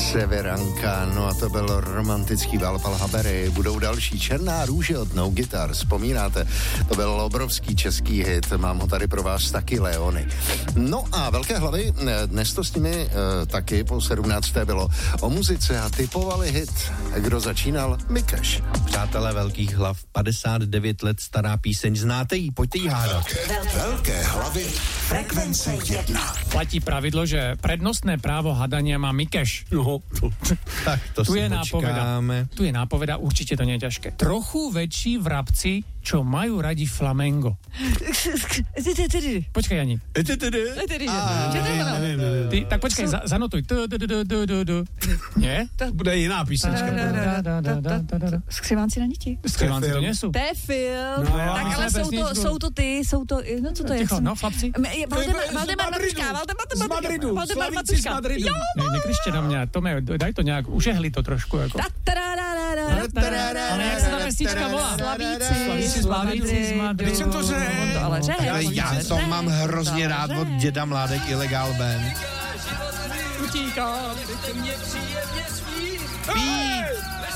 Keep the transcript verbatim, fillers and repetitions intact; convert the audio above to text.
Severanka, no a to byl romantický Valpal Habery. Budou další Černá růže od No Guitar, vzpomínáte? To byl obrovský český hit, mám ho tady pro vás taky, Leony. No a Velké hlavy, dnes to s nimi e, taky po sedmnácté bylo o muzice a typovali hit. Kdo začínal? Mikeš. Přátelé Velkých hlav, padesát devět let stará píseň, znáte ji, pojďte jí hádat. Velké, velké hlavy, frekvence jedna. Platí pravidlo, že prednostné právo hadania má Mikeš. No, to, tak to tu si je počkáme. nápoveda. Tu je nápoveda, určite to nie je ťažké. Trochu väčší vrabci, čo majú radi flamengo. Počkaj, Jani. Ty, tak počkaj, za, zanotuj. Nie? To bude jiná písnička. Skřivánci na niti. Skřivánci to nie sú. To je film. No, tak ale jsou to, jsou to ty, jsou to, no co to je? Ticho, no chlapci. Valdemar, Valdemar Matuška, Valdemar Z Madridu, Valdemar slavíci z Matuška. Madridu. Jo, Ne, nekrište na mňa, Tome, daj to nejak, užehli to trošku. Jako. Ale jak sa tá pesnička volá? Slavíci. Slavíci z Madridu. Když jsem to řekl. Ale řek. Ale já to mám hrozně rád od Děda Mládek Illegal Band. Utíkám. Pít.